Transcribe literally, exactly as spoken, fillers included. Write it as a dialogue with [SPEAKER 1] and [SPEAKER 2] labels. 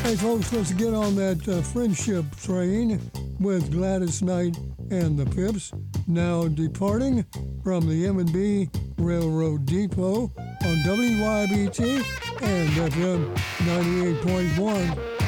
[SPEAKER 1] Hey, folks, let's get on that uh, friendship train with Gladys Knight and the Pips, now departing from the M and B Railroad Depot on W Y B T and F M ninety-eight point one.